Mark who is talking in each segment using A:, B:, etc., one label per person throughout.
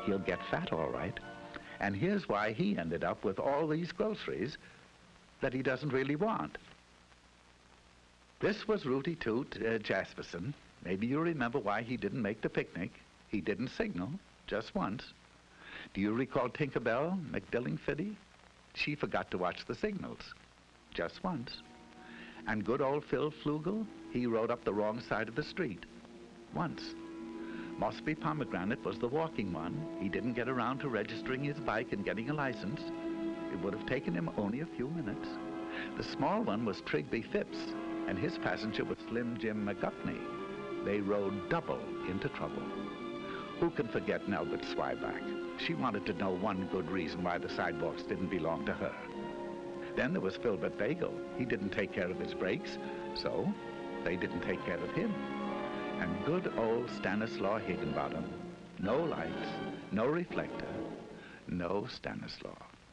A: he'll get fat all right. And here's why he ended up with all these groceries that he doesn't really want. This was Rooty Toot Jasperson. Maybe you remember why he didn't make the picnic. He didn't signal, just once. Do you recall Tinkerbell McDillingfiddy? She forgot to watch the signals, just once. And good old Phil Flugel, he rode up the wrong side of the street, once. Mossby Pomegranate was the walking one. He didn't get around to registering his bike and getting a license. It would have taken him only a few minutes. The small one was Trigby Phipps, and his passenger was Slim Jim McGupney. They rode double into trouble. Who can forget Nelbert Swyback? She wanted to know one good reason why the sidewalks didn't belong to her. Then there was Filbert Bagel. He didn't take care of his brakes, so they didn't take care of him. And good old Stanislaw Higginbottom. No lights, no reflector, no Stanislaw.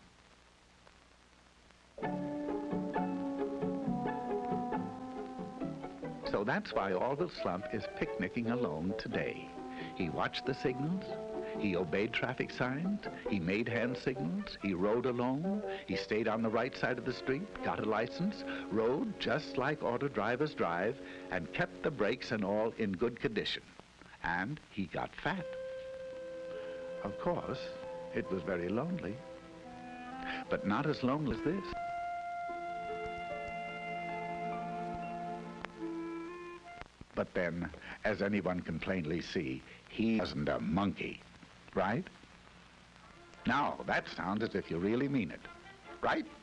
A: So that's why Orville Slump is picnicking alone today. He watched the signals, he obeyed traffic signs, he made hand signals, he rode alone, he stayed on the right side of the street, got a license, rode just like auto drivers drive, and kept the brakes and all in good condition. And he got fat. Of course, it was very lonely, but not as lonely as this. But then, as anyone can plainly see, he wasn't a monkey, right? Now, that sounds as if you really mean it, right?